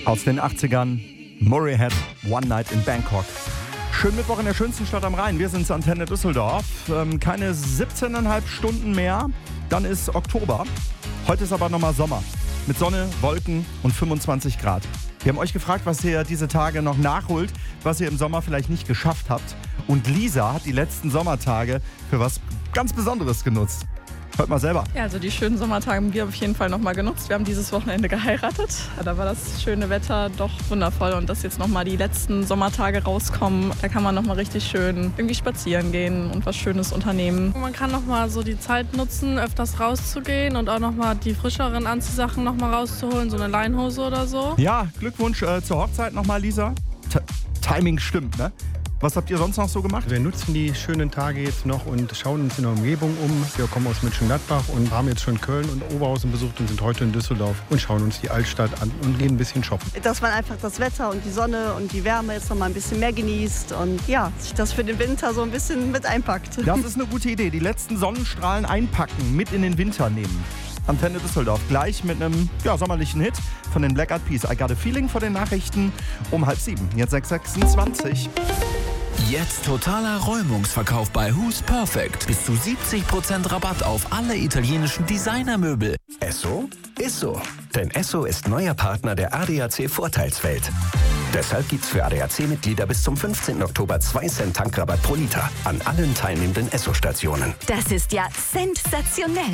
Aus den 80ern, Murray Head, One Night in Bangkok. Schönen Mittwoch in der schönsten Stadt am Rhein. Wir sind Antenne Düsseldorf. Keine 17,5 Stunden mehr, dann ist Oktober. Heute ist aber nochmal Sommer. Mit Sonne, Wolken und 25 Grad. Wir haben euch gefragt, was ihr diese Tage noch nachholt, was ihr im Sommer vielleicht nicht geschafft habt. Und Lisa hat die letzten Sommertage für was ganz Besonderes genutzt. Hört mal selber. Ja, also die schönen Sommertage haben wir auf jeden Fall nochmal genutzt. Wir haben dieses Wochenende geheiratet. Da war das schöne Wetter doch wundervoll. Und dass jetzt nochmal die letzten Sommertage rauskommen, da kann man nochmal richtig schön irgendwie spazieren gehen und was Schönes unternehmen. Man kann nochmal so die Zeit nutzen, öfters rauszugehen und auch nochmal die frischeren Anziehsachen nochmal rauszuholen, so eine Leinhose oder so. Ja, Glückwunsch zur Hochzeit nochmal, Lisa. Timing stimmt, ne? Was habt ihr sonst noch so gemacht? Wir nutzen die schönen Tage jetzt noch und schauen uns in der Umgebung um. Wir kommen aus Mönchengladbach und haben jetzt schon Köln und Oberhausen besucht und sind heute in Düsseldorf und schauen uns die Altstadt an und gehen ein bisschen shoppen. Dass man einfach das Wetter und die Sonne und die Wärme jetzt noch mal ein bisschen mehr genießt und ja, sich das für den Winter so ein bisschen mit einpackt. Das ist eine gute Idee. Die letzten Sonnenstrahlen einpacken, mit in den Winter nehmen. Antenne Düsseldorf gleich mit einem sommerlichen Hit von den Black Eyed Peas. I Got a Feeling vor den Nachrichten um 6:30. Jetzt 6:26. Jetzt totaler Räumungsverkauf bei Who's Perfect. Bis zu 70% Rabatt auf alle italienischen Designermöbel. Esso ist so. Denn Esso ist neuer Partner der ADAC Vorteilswelt. Deshalb gibt's für ADAC-Mitglieder bis zum 15. Oktober 2 Cent Tankrabatt pro Liter an allen teilnehmenden Esso-Stationen. Das ist ja sensationell.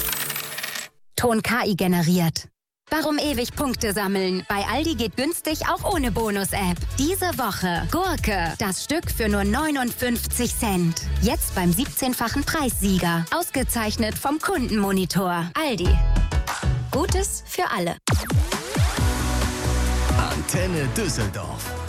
Ton KI generiert. Warum ewig Punkte sammeln? Bei Aldi geht günstig auch ohne Bonus-App. Diese Woche Gurke, das Stück für nur 59 Cent. Jetzt beim 17-fachen Preissieger. Ausgezeichnet vom Kundenmonitor. Aldi. Gutes für alle. Antenne Düsseldorf.